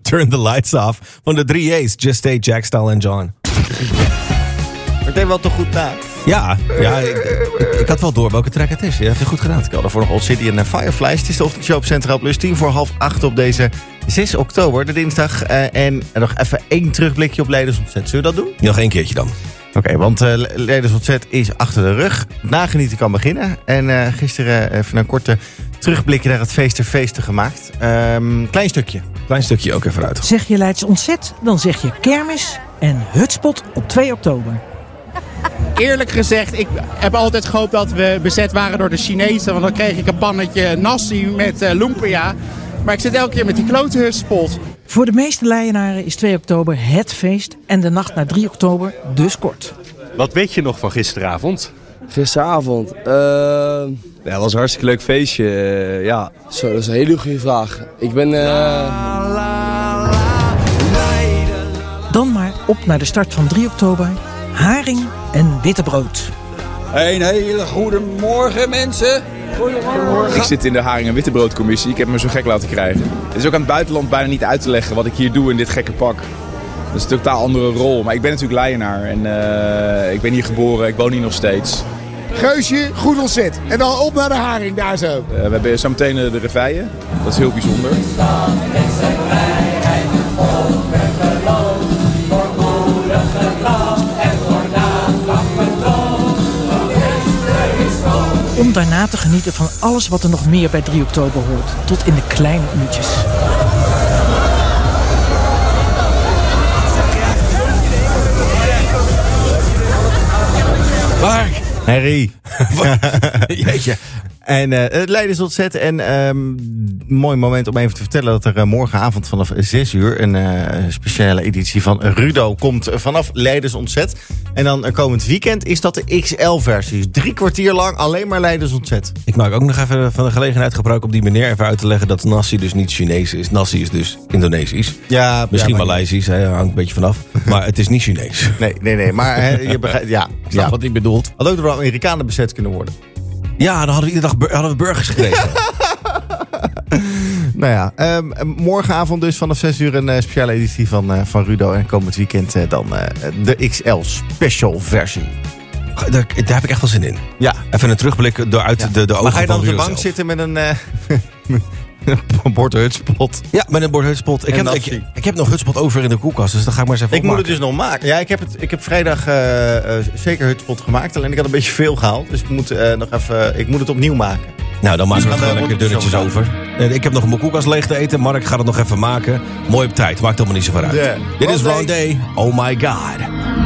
Turn the Lights Off van de 3A's. Just Stay, Jack, Style en John. Het deed wel toch goed na. Ja, ik had wel door welke track het is. Je hebt het goed gedaan. Ik had ervoor nog Old City en Fireflies. Het is de ochtendshow op Centraal Plus 7:45 op deze 6 oktober, de dinsdag. En nog even 1 terugblikje op Leiders Ontzet. Zullen we dat doen? Nog 1 keertje dan. Oké, want Leiders Ontzet is achter de rug. Nagenieten kan beginnen. En gisteren even een korte terugblikje naar het feest ter feesten gemaakt. Klein stukje ook even uit. Zeg je Leiders Ontzet, dan zeg je kermis en hutspot op 2 oktober. Eerlijk gezegd, ik heb altijd gehoopt dat we bezet waren door de Chinezen. Want dan kreeg ik een pannetje nasi met lumpia. Maar ik zit elke keer met die klote hutspot. Voor de meeste Leidenaren is 2 oktober het feest en de nacht naar 3 oktober dus kort. Wat weet je nog van gisteravond? Gisteravond? Ja, het was een hartstikke leuk feestje. Ja. Zo, dat is een hele goede vraag. Ik ben... Dan maar op naar de start van 3 oktober. Haring en wittebrood. Een hele goede morgen, mensen. Goedemorgen. Ik zit in de Haring- en Wittebroodcommissie. Ik heb me zo gek laten krijgen. Het is ook aan het buitenland bijna niet uit te leggen wat ik hier doe in dit gekke pak. Dat is een totaal andere rol. Maar ik ben natuurlijk Leidenaar. En ik ben hier geboren. Ik woon hier nog steeds. Geusje, goed ontzet. En dan op naar de Haring, daar zo. We hebben zo meteen de reveille. Dat is heel bijzonder. Om daarna te genieten van alles wat er nog meer bij 3 oktober hoort. Tot in de kleine uurtjes. Waar? Harry. Jeetje. En het Leiders Ontzet. En mooi moment om even te vertellen dat er morgenavond vanaf 6 uur... een speciale editie van Rudo komt vanaf Leiders Ontzet. En dan komend weekend is dat de XL-versie. Dus 3 kwartier lang alleen maar Leiders Ontzet. Ik maak ook nog even van de gelegenheid gebruik om die meneer even uit te leggen dat nasi dus niet Chinees is. Nasi is dus Indonesisch. Ja, misschien maar Maleisisch, hangt een beetje vanaf. Maar het is niet Chinees. Nee. Maar je begrijpt, ja. Snap wat ik bedoelt. Had ook door de Amerikanen bezet kunnen worden. Ja, dan hadden we iedere dag hadden we burgers gekregen. Nou ja, morgenavond dus vanaf 6 uur een speciale editie van Rudo. En komend weekend dan de XL special versie. Daar heb ik echt wel zin in. Ja. Even een terugblik door uit de ogen maar ga je dan van op de Rudo bank zelf. zitten met een bord hutspot? Ja, met een bord hutspot. Ik heb nog hutspot over in de koelkast, dus dan ga ik maar eens even Ik moet opmaken. het dus nog maken. Ja, ik heb vrijdag zeker hutspot gemaakt. Alleen ik had een beetje veel gehaald. Dus ik moet het opnieuw maken. Nou, dan maken we Dus er dan gewoon lekker wordt het dunnetjes zo over. Ik heb nog mijn koelkast leeg te eten. Mark gaat het nog even maken. Mooi op tijd. Maakt helemaal niet zo uit. Yeah. Dit is Round Round Day. Oh my God.